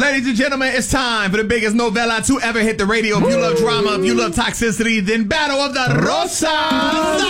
Ladies and gentlemen, it's time for the biggest novela to ever hit the radio. If you love drama, if you love toxicity, then Battle of the Rosas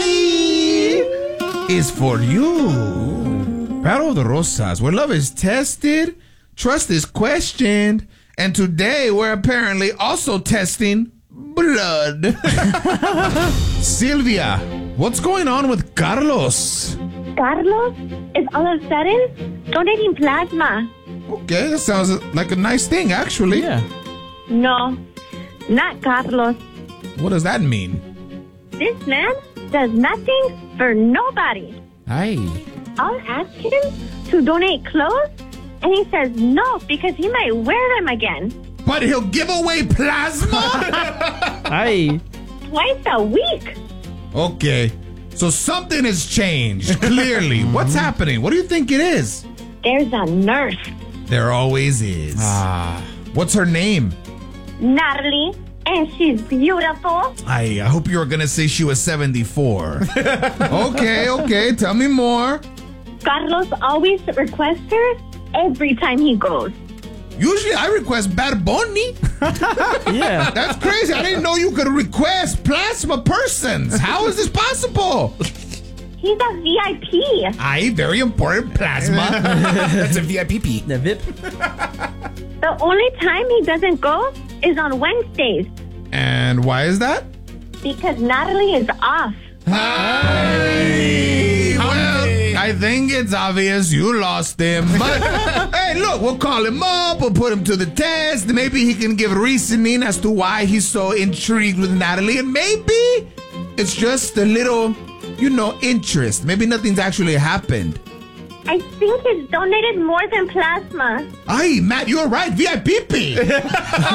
is for you. Battle of the Rosas, where love is tested, trust is questioned, and today we're apparently also testing blood. Sylvia, what's going on with Carlos? Carlos is all of a sudden donating plasma. Okay, that sounds like a nice thing, actually. Yeah. No, not Carlos. What does that mean? This man does nothing for nobody. Aye. I'll ask him to donate clothes, and he says no because he might wear them again. But he'll give away plasma? Aye. Twice a week. Okay, so something has changed, clearly. What's happening? What do you think it is? There's a nurse, There always is. What's her name? Natalie, and she's beautiful. I hope you were going to say she was 74. Okay, tell me more. Carlos always requests her every time he goes. Usually I request Bad Bunny. Yeah. That's crazy. I didn't know you could request plasma persons. How is this possible? He's a VIP. Aye, very important plasma. That's a VIP. The VIP. The only time he doesn't go is on Wednesdays And why is that? because Natalie is off. Well, I think it's obvious you lost him. But hey, look, we'll call him up. We'll put him to the test. Maybe he can give reasoning as to why he's so intrigued with Natalie. And maybe it's just a little, interest. Maybe nothing's actually happened. I think he's donated more than plasma. Aye, Matt, you're right. VIP.